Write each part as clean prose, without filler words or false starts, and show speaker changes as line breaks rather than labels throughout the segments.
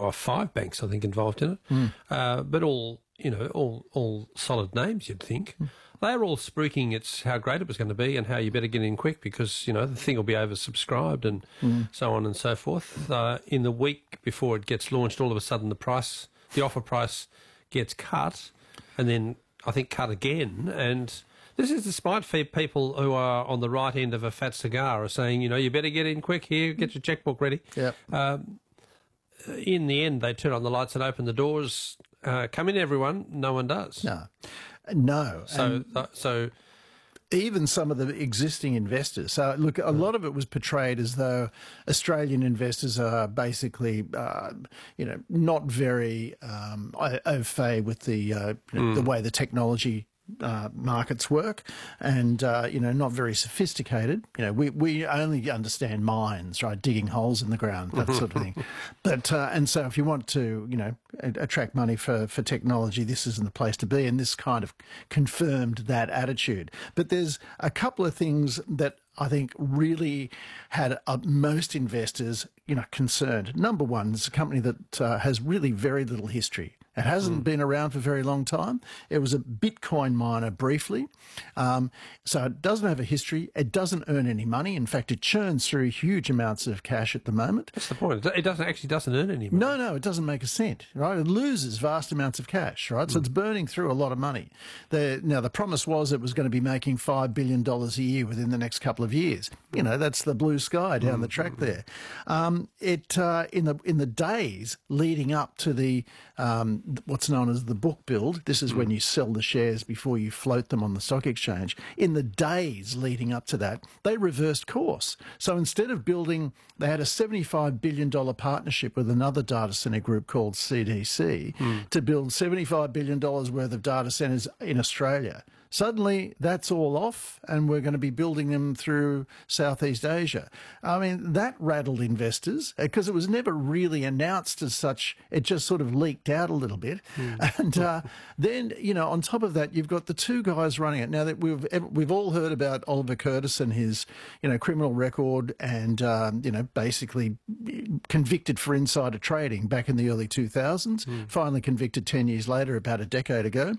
5 banks, I think, involved in it. But all solid names, you'd think. They're all spruiking it's how great it was going to be and how you better get in quick because, the thing will be oversubscribed and so on and so forth. In the week before it gets launched, all of a sudden the offer price gets cut and then I think cut again. And this is despite people who are on the right end of a fat cigar are saying, you better get in quick here, get your checkbook ready.
Yeah.
In the end, they turn on the lights and open the doors. Come in, everyone. No one does.
No.
So
even some of the existing investors. So, look, a lot of it was portrayed as though Australian investors are basically, not very au fait with the way the technology markets work and, not very sophisticated. We only understand mines, right, digging holes in the ground, that sort of thing. But and so if you want to, attract money for technology, this isn't the place to be. And this kind of confirmed that attitude. But there's a couple of things that I think really had most investors, concerned. Number one, it's a company that has really very little history. It hasn't been around for a very long time. It was a Bitcoin miner briefly. So it doesn't have a history. It doesn't earn any money. In fact, it churns through huge amounts of cash at the moment.
That's the point. It doesn't earn any money.
No, it doesn't make a cent, right? It loses vast amounts of cash, right? So it's burning through a lot of money. Now, the promise was it was going to be making $5 billion a year within the next couple of years. That's the blue sky down the track there. In the days leading up to the what's known as the book build. This is when you sell the shares before you float them on the stock exchange. In the days leading up to that, they reversed course. So instead of building, they had a $75 billion partnership with another data center group called CDC to build $75 billion worth of data centers in Australia. Suddenly, that's all off, and we're going to be building them through Southeast Asia. I mean, that rattled investors because it was never really announced as such. It just sort of leaked out a little bit. And then, on top of that, you've got the two guys running it. Now, that we've all heard about Oliver Curtis and his, criminal record and, basically convicted for insider trading back in the early 2000s, finally convicted 10 years later, about a decade ago.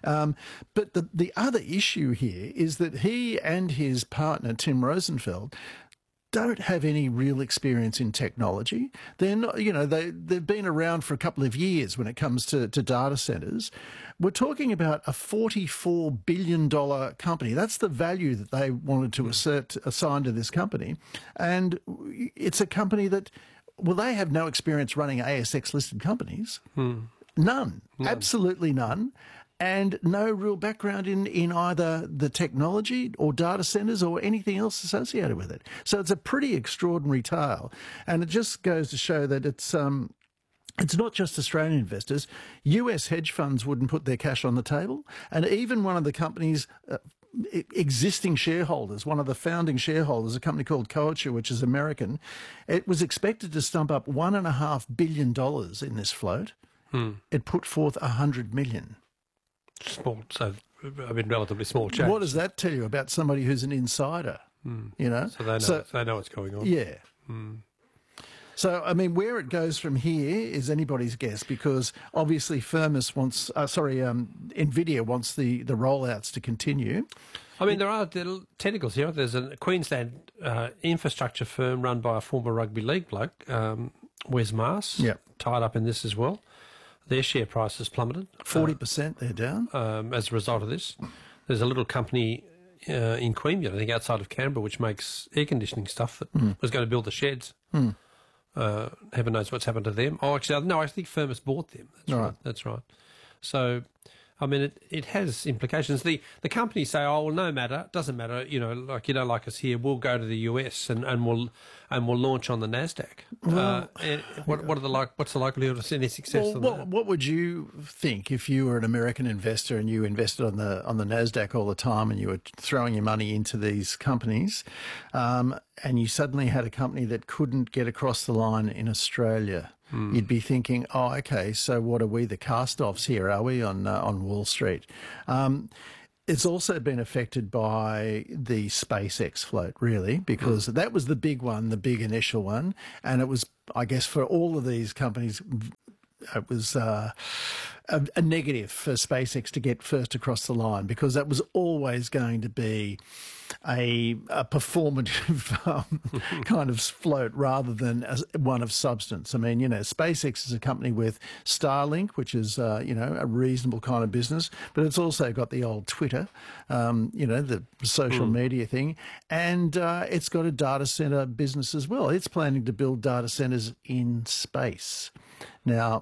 But the other issue here is that he and his partner, Tim Rosenfeld, don't have any real experience in technology. They're not, they've been around for a couple of years when it comes to data centers. We're talking about a $44 billion company. That's the value that they wanted to assign to this company. And it's a company that, they have no experience running ASX-listed companies. None. Absolutely none. And no real background in either the technology or data centers or anything else associated with it. So it's a pretty extraordinary tale. And it just goes to show that it's not just Australian investors. US hedge funds wouldn't put their cash on the table. And even one of the company's existing shareholders, one of the founding shareholders, a company called Coacher, which is American, it was expected to stump up $1.5 billion in this float. It put forth $100 million.
Small, so relatively small change.
What does that tell you about somebody who's an insider?
So they know what's going on.
Yeah. So, where it goes from here is anybody's guess because obviously NVIDIA wants the rollouts to continue.
There are technicals here. There's a Queensland infrastructure firm run by a former rugby league bloke, Wes Maas, tied up in this as well. Their share price has plummeted.
40% they're down.
As a result of this. There's a little company in Queanbeyan, I think outside of Canberra, which makes air conditioning stuff that was going to build the sheds. Heaven knows what's happened to them. Oh, actually, no, I think Firmus bought them. That's right. That's right. So, it has implications. The companies say, no matter, doesn't matter, like you don't like us here, we'll go to the US and we'll launch on the NASDAQ. What's the likelihood of any success on that?
What would you think if you were an American investor and you invested on the NASDAQ all the time and you were throwing your money into these companies, and you suddenly had a company that couldn't get across the line in Australia? You'd be thinking, okay, so what are we, the cast-offs here, are we, on Wall Street? It's also been affected by the SpaceX float, really, because that was the big one, the big initial one. And it was, I guess, for all of these companies, it was a negative for SpaceX to get first across the line, because that was always going to be a performative kind of float rather than one of substance. I mean, SpaceX is a company with Starlink, which is, a reasonable kind of business, but it's also got the old Twitter, the social media thing, and it's got a data center business as well. It's planning to build data centers in space. Now,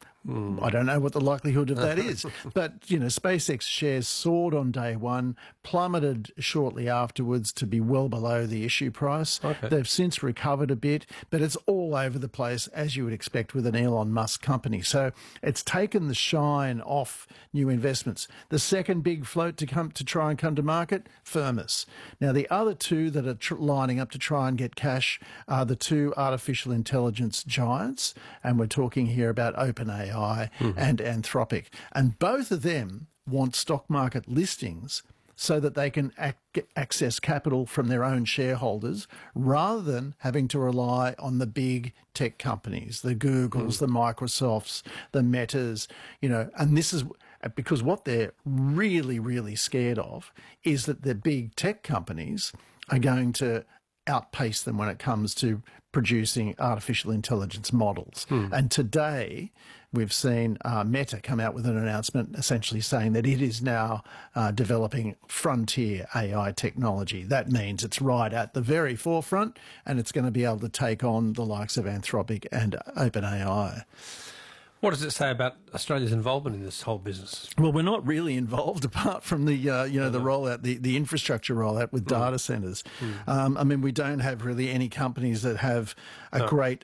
I don't know what the likelihood of that is, but, SpaceX shares soared on day one, plummeted shortly afterwards to be well below the issue price. Okay. They've since recovered a bit, but it's all over the place, as you would expect with an Elon Musk company. So it's taken the shine off new investments. The second big float to try and come to market, Firmus. Now, the other two that are lining up to try and get cash are the two artificial intelligence giants, and we're talking here about OpenAI and Anthropic. And both of them want stock market listings so that they can access capital from their own shareholders rather than having to rely on the big tech companies, the Googles, the Microsofts, the Metas, and this is because what they're really, really scared of is that the big tech companies are going to outpace them when it comes to producing artificial intelligence models. And today we've seen Meta come out with an announcement essentially saying that it is now developing frontier AI technology. That means it's right at the very forefront, and it's going to be able to take on the likes of Anthropic and OpenAI.
What does it say about Australia's involvement in this whole business?
Well, we're not really involved apart from the, the rollout, the infrastructure rollout with data centres. I mean, we don't have really any companies that have a great,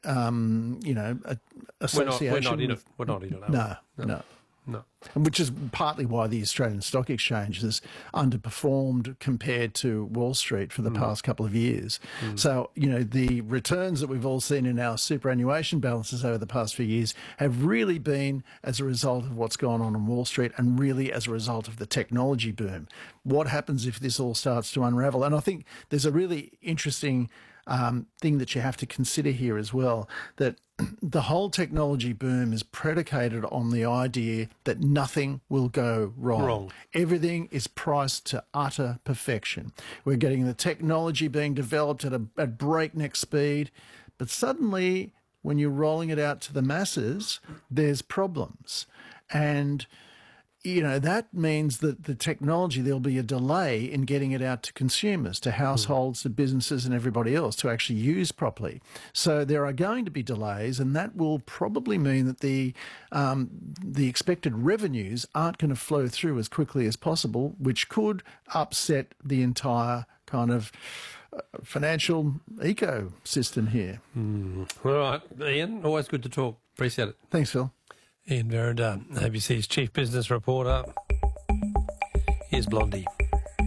association.
We're not in it. We're not in it.
No. Which is partly why the Australian Stock Exchange has underperformed compared to Wall Street for the past couple of years. So, the returns that we've all seen in our superannuation balances over the past few years have really been as a result of what's gone on Wall Street and really as a result of the technology boom. What happens if this all starts to unravel? And I think there's a really interesting thing that you have to consider here as well, that the whole technology boom is predicated on the idea that nothing will go wrong. Everything is priced to utter perfection. We're getting the technology being developed at breakneck speed, but suddenly when you're rolling it out to the masses, there's problems. And that means that the technology, there'll be a delay in getting it out to consumers, to households, to businesses and everybody else to actually use properly. So there are going to be delays, and that will probably mean that the expected revenues aren't going to flow through as quickly as possible, which could upset the entire kind of financial ecosystem here.
All right, Ian, always good to talk. Appreciate it.
Thanks, Phil.
Ian Verrider, ABC's Chief Business Reporter. Here's Blondie.